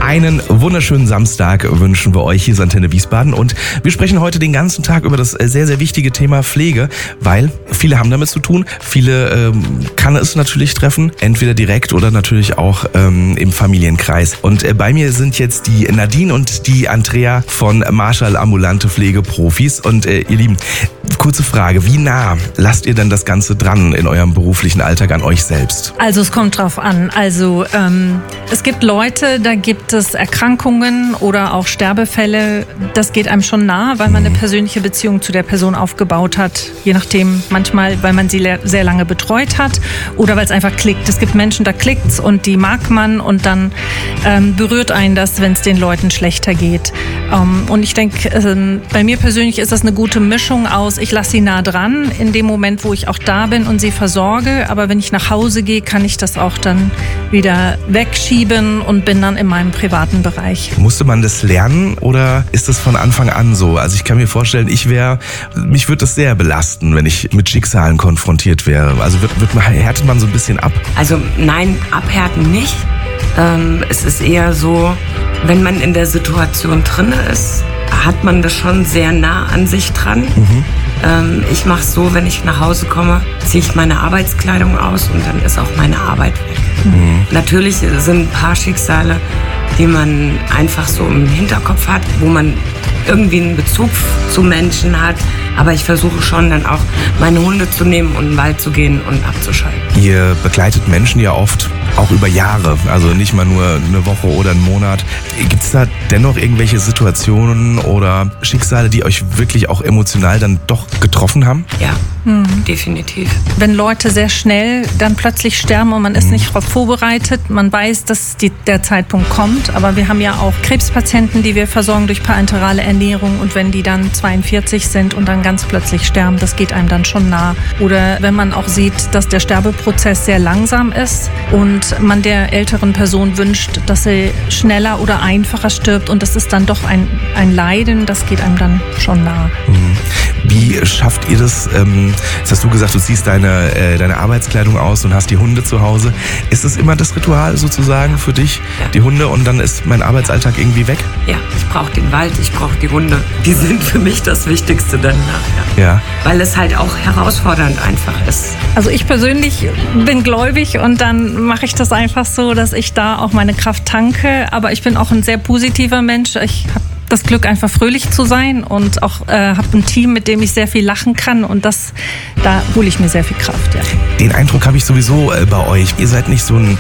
Einen wunderschönen Samstag wünschen wir euch. Hier ist Antenne Wiesbaden und wir sprechen heute den ganzen Tag über das sehr, sehr wichtige Thema Pflege, weil viele haben damit zu tun. Viele kann es natürlich treffen, entweder direkt oder natürlich auch im Familienkreis. Und bei mir sind jetzt die Nadine und die Andrea von Marschall Ambulante Pflegeprofis. Und ihr Lieben, kurze Frage, wie nah lasst ihr denn das Ganze dran in eurem beruflichen Alltag an euch selbst? Also es kommt drauf an. Also es gibt Leute, da gibt es Erkrankungen oder auch Sterbefälle. Das geht einem schon nah, weil man eine persönliche Beziehung zu der Person aufgebaut hat. Je nachdem, manchmal, weil man sie sehr lange betreut hat oder weil es einfach klickt. Es gibt Menschen, da klickt's und die mag man und dann berührt einen das, wenn es den Leuten schlechter geht. Und ich denke, bei mir persönlich ist das eine gute Mischung aus, ich lasse sie nah dran in dem Moment, wo ich auch da bin und sie versorge. Aber wenn ich nach Hause gehe, kann ich das auch dann wieder wegschieben und bin dann in meinem privaten Bereich. Musste man das lernen oder ist das von Anfang an so? Also ich kann mir vorstellen, mich würde das sehr belasten, wenn ich mit Schicksalen konfrontiert wäre. Also härtet man so ein bisschen ab? Also nein, abhärten nicht. Es ist eher so, wenn man in der Situation drin ist, hat man das schon sehr nah an sich dran. Ich mache es so, wenn ich nach Hause komme, ziehe ich meine Arbeitskleidung aus und dann ist auch meine Arbeit weg. Natürlich sind ein paar Schicksale, die man einfach so im Hinterkopf hat, wo man irgendwie einen Bezug zu Menschen hat. Aber ich versuche schon dann auch, meine Hunde zu nehmen und in den Wald zu gehen und abzuschalten. Ihr begleitet Menschen ja oft auch über Jahre, also nicht mal nur eine Woche oder einen Monat. Gibt es da dennoch irgendwelche Situationen oder Schicksale, die euch wirklich auch emotional dann doch getroffen haben? Ja, definitiv. Wenn Leute sehr schnell dann plötzlich sterben und man ist nicht darauf vorbereitet, man weiß, dass der Zeitpunkt kommt, aber wir haben ja auch Krebspatienten, die wir versorgen durch parenterale Ernährung und wenn die dann 42 sind und dann ganz plötzlich sterben, das geht einem dann schon nah. Oder wenn man auch sieht, dass der Sterbeprozess sehr langsam ist und man der älteren Person wünscht, dass sie schneller oder einfacher stirbt und das ist dann doch ein Leiden, das geht einem dann schon nah. Wie schafft ihr das? Jetzt hast du gesagt, du ziehst deine Arbeitskleidung aus und hast die Hunde zu Hause. Ist das immer das Ritual sozusagen für dich, die Hunde, und dann ist mein Arbeitsalltag irgendwie weg? Ja, ich brauche den Wald, ich brauche die Hunde. Die sind für mich das Wichtigste dann nachher. Ja. Weil es halt auch herausfordernd einfach ist. Also ich persönlich bin gläubig und dann mache ich das einfach so, dass ich da auch meine Kraft tanke. Aber ich bin auch ein sehr positiver Mensch. Ich habe das Glück, einfach fröhlich zu sein und auch habe ein Team, mit dem ich sehr viel lachen kann und da hole ich mir sehr viel Kraft. Ja. Den Eindruck habe ich sowieso bei euch. Ihr seid nicht so ein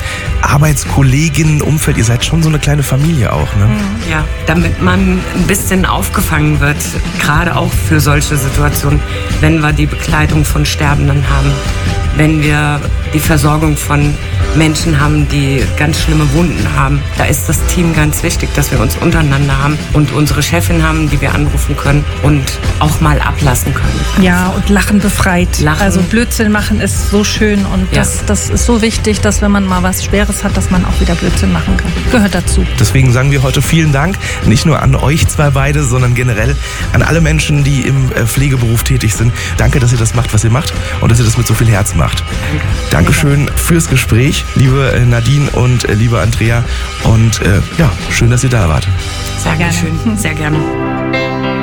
Arbeitskolleginnen-Umfeld, ihr seid schon so eine kleine Familie auch, ne? Ja, damit man ein bisschen aufgefangen wird, gerade auch für solche Situationen, wenn wir die Begleitung von Sterbenden haben, wenn wir die Versorgung von Menschen haben, die ganz schlimme Wunden haben. Da ist das Team ganz wichtig, dass wir uns untereinander haben und unsere Chefin haben, die wir anrufen können und auch mal ablassen können. Ja, und Lachen befreit. Also Blödsinn machen ist so schön und das ist so wichtig, dass wenn man mal was Schweres hat, dass man auch wieder Blödsinn machen kann. Gehört dazu. Deswegen sagen wir heute vielen Dank, nicht nur an euch zwei beide, sondern generell an alle Menschen, die im Pflegeberuf tätig sind. Danke, dass ihr das macht, was ihr macht und dass ihr das mit so viel Herz macht. Dankeschön fürs Gespräch, liebe Nadine und liebe Andrea. Und schön, dass ihr da wart. Sehr gerne. Sehr gerne.